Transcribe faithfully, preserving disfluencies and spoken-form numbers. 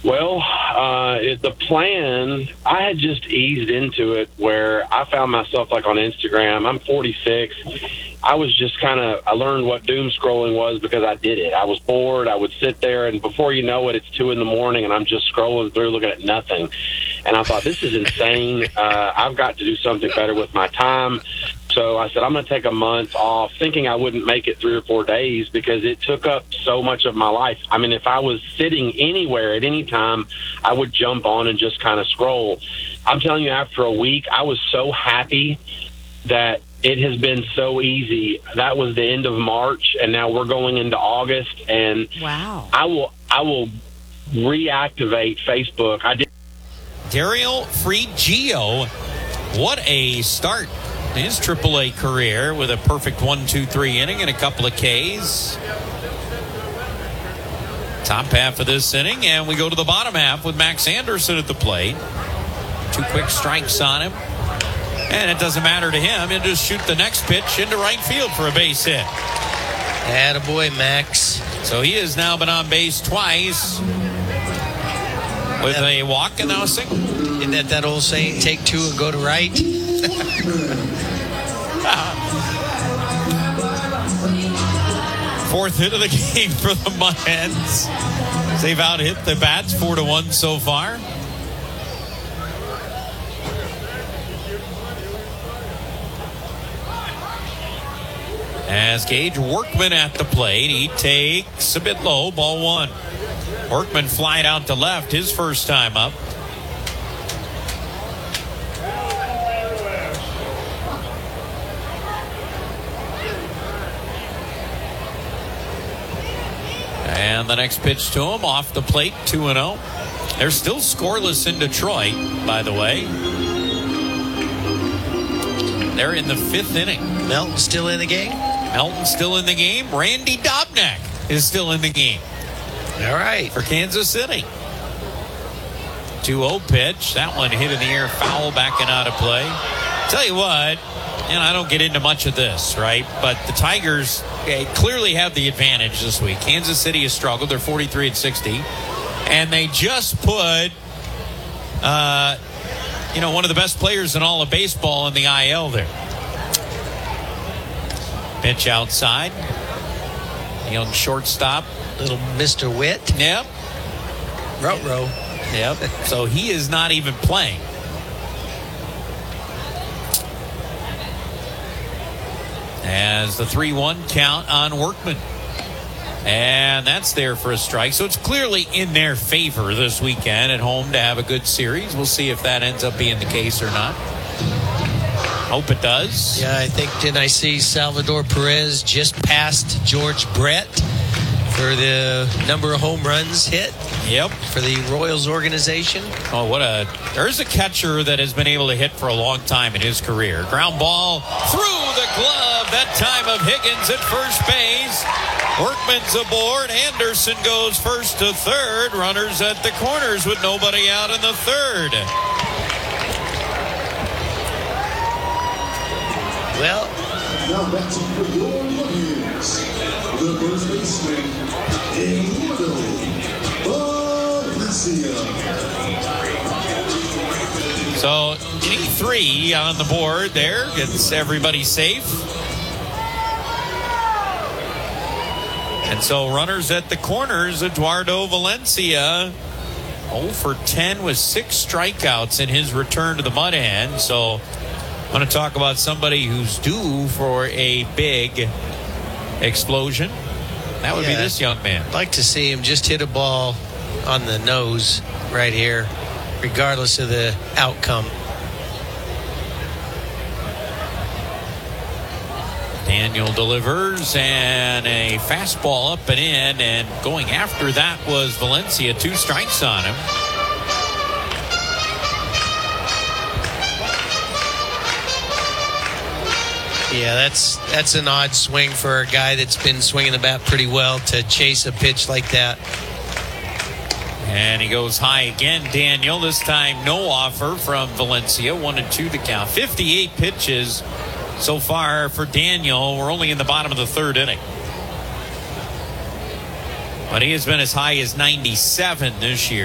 Well, uh, it, the plan, I had just eased into it where I found myself like on Instagram. I'm forty-six. I was just kind of, I learned what doom scrolling was because I did it. I was bored. I would sit there, and before you know it, it's two in the morning, and I'm just scrolling through looking at nothing. And I thought, this is insane. Uh, I've got to do something better with my time. So I said, I'm going to take a month off, thinking I wouldn't make it three or four days because it took up so much of my life. I mean, if I was sitting anywhere at any time, I would jump on and just kind of scroll. I'm telling you, after a week, I was so happy that it has been so easy. That was the end of March, and now we're going into August. And wow, I will, I will reactivate Facebook. I did. Dario Friggio, what a start. His triple A career with a perfect one two three inning and a couple of Ks. Top half of this inning, and we go to the bottom half with Max Anderson at the plate. Two quick strikes on him, and it doesn't matter to him. He'll just shoot the next pitch into right field for a base hit. Attaboy, Max. So he has now been on base twice with a walk and now a single. Isn't that that old saying, take two and go to right? Fourth hit of the game for the Mud Hens. They've out hit the bats four to one so far. As Gage Workman at the plate, he takes a bit low, ball one. Workman flied out to left, his first time up. And the next pitch to him, off the plate, two and oh. They're still scoreless in Detroit, by the way. They're in the fifth inning. Melton still in the game? Melton still in the game. Randy Dobnak is still in the game. All right. For Kansas City. two oh pitch. That one hit in the air, foul, backing out of play. Tell you what, and I don't get into much of this, right? But the Tigers okay, clearly have the advantage this week. Kansas City has struggled. They're forty-three and sixty. And they just put, uh, you know, one of the best players in all of baseball in the I L there. Pitch outside. Young shortstop. Little Mister Witt. Yep. Ruh-roh. Yep. So he is not even playing. As the three one count on Workman. And that's there for a strike. So it's clearly in their favor this weekend at home to have a good series. We'll see if that ends up being the case or not. Hope it does. Yeah, I think, didn't I see Salvador Perez just passed George Brett for the number of home runs hit? Yep. For the Royals organization. Oh, what a... There's a catcher that has been able to hit for a long time in his career. Ground ball through the glove. That time of Higgins at first base. Workman's aboard. Anderson goes first to third. Runners at the corners with nobody out in the third. Well, now back to your Mudhens. The first baseman, Eduardo Valencia. So, G three on the board there. Gets everybody safe. And so, runners at the corners, Eduardo Valencia. oh for ten with six strikeouts in his return to the Mud Hens. So, I want to talk about somebody who's due for a big explosion. That would yeah, be this young man. I'd like to see him just hit a ball on the nose right here, regardless of the outcome. Daniel delivers, and a fastball up and in, and going after that was Valencia. Two strikes on him. Yeah, that's that's an odd swing for a guy that's been swinging the bat pretty well to chase a pitch like that. And he goes high again, Daniel. This time no offer from Valencia. One and two to count. fifty-eight pitches so far for Daniel. We're only in the bottom of the third inning. But he has been as high as ninety-seven this year.